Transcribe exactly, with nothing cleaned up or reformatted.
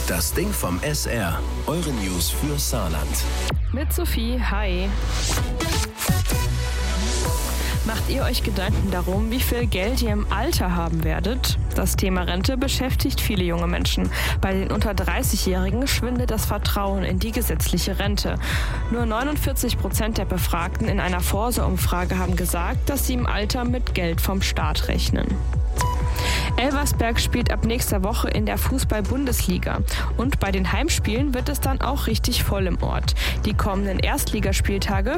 Das Ding vom S R. Eure News für Saarland. Mit Sophie, hi. Macht ihr euch Gedanken darum, wie viel Geld ihr im Alter haben werdet? Das Thema Rente beschäftigt viele junge Menschen. Bei den unter dreißig-Jährigen schwindet das Vertrauen in die gesetzliche Rente. Nur neunundvierzig Prozent der Befragten in einer Forsa-Umfrage haben gesagt, dass sie im Alter mit Geld vom Staat rechnen. Elversberg spielt ab nächster Woche in der Fußball-Bundesliga. Und bei den Heimspielen wird es dann auch richtig voll im Ort. Die kommenden Erstligaspieltage